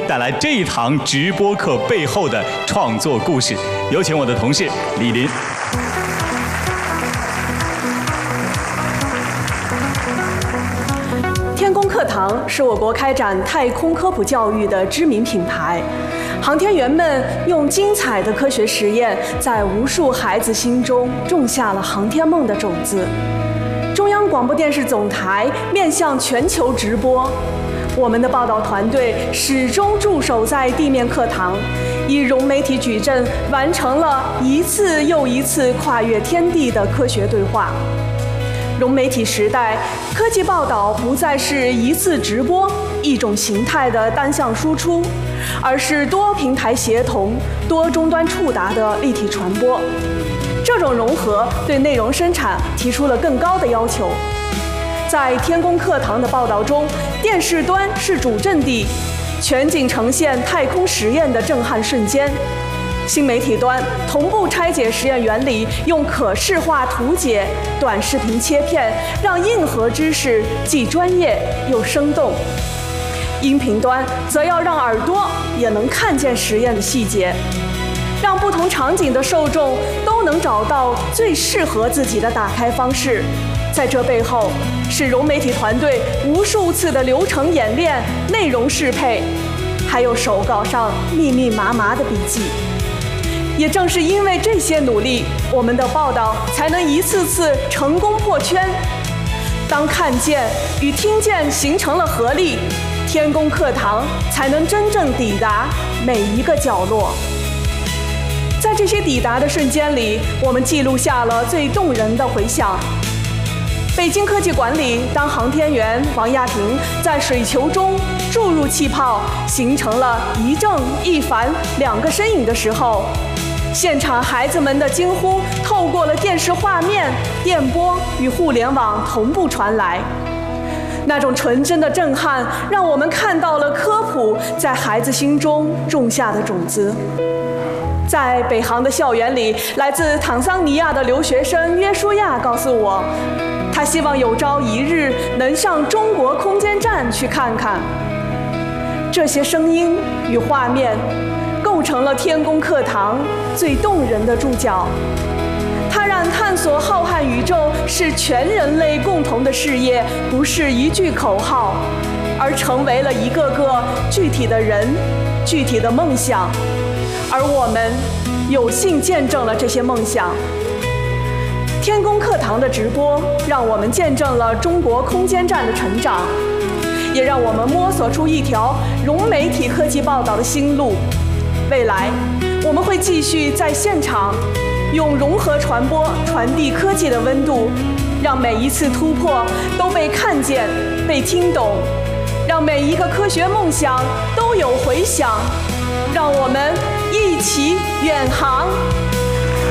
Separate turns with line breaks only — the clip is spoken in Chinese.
带来这一堂直播课背后的创作故事。有请我的同事李林。
天宫课堂是我国开展太空科普教育的知名品牌，航天员们用精彩的科学实验，在无数孩子心中种下了航天梦的种子。中央广播电视总台面向全球直播，我们的报道团队始终驻守在地面课堂，以融媒体矩阵完成了一次又一次跨越天地的科学对话。融媒体时代，科技报道不再是一次直播、一种形态的单向输出，而是多平台协同、多终端触达的立体传播。这种融合对内容生产提出了更高的要求。在天宫课堂的报道中，电视端是主阵地，全景呈现太空实验的震撼瞬间；新媒体端同步拆解实验原理，用可视化图解、短视频切片，让硬核知识既专业又生动；音频端则要让耳朵也能看见实验的细节，让不同场景的受众都能找到最适合自己的打开方式。在这背后，是融媒体团队无数次的流程演练、内容适配，还有手稿上密密麻麻的笔记。也正是因为这些努力，我们的报道才能一次次成功破圈。当看见与听见形成了合力，天宫课堂才能真正抵达每一个角落。在这些抵达的瞬间里，我们记录下了最动人的回响。北京科技馆里，当航天员王亚平在水球中注入气泡，形成了一正一反两个身影的时候，现场孩子们的惊呼透过了电视画面、电波与互联网同步传来。那种纯真的震撼，让我们看到了科普在孩子心中种下的种子。在北航的校园里，来自坦桑尼亚的留学生约书亚告诉我，他希望有朝一日能上中国空间站去看看。这些声音与画面构成了天宫课堂最动人的注脚，它让探索浩瀚宇宙是全人类共同的事业，不是一句口号，而成为了一个个具体的人、具体的梦想。而我们有幸见证了这些梦想。天宫课堂的直播让我们见证了中国空间站的成长，也让我们摸索出一条融媒体科技报道的新路。未来我们会继续在现场用融合传播传递科技的温度，让每一次突破都被看见、被听懂，让每一个科学梦想都有回响。让我们一起远航。